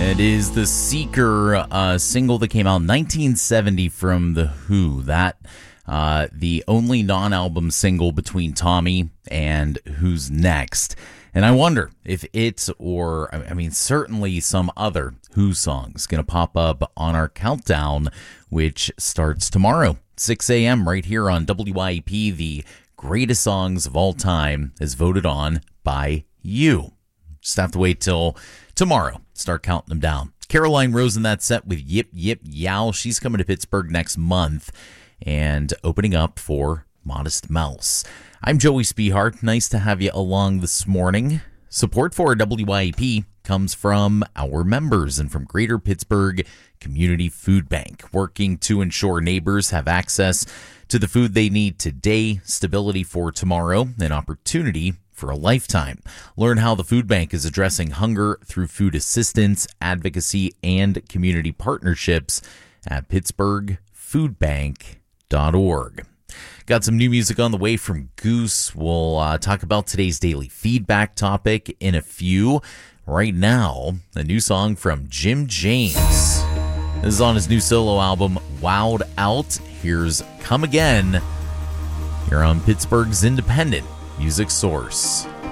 It is the Seeker single that came out in 1970 from The Who. That the only non-album single between Tommy and Who's Next. And I wonder if it's, or I mean, certainly some other Who songs going to pop up on our countdown, which starts tomorrow, 6 a.m. right here on WYEP. The greatest songs of all time is voted on by you. Just have to wait till tomorrow. Start counting them down. Caroline Rose in that set with Yip Yip Yow. She's coming to Pittsburgh next month and opening up for Modest Mouse. I'm Joey Spehart. Nice to have you along this morning. Support for WYEP comes from our members and from Greater Pittsburgh Community Food Bank, working to ensure neighbors have access to the food they need today, stability for tomorrow, and opportunity for a lifetime. Learn how the food bank is addressing hunger through food assistance, advocacy, and community partnerships at pittsburghfoodbank.org. Got some new music on the way from Goose. We'll talk about today's daily feedback topic in a few. Right now, a new song from Jim James. This is on his new solo album, Wowed Out. Here's Come Again. Here on Pittsburgh's independent music source.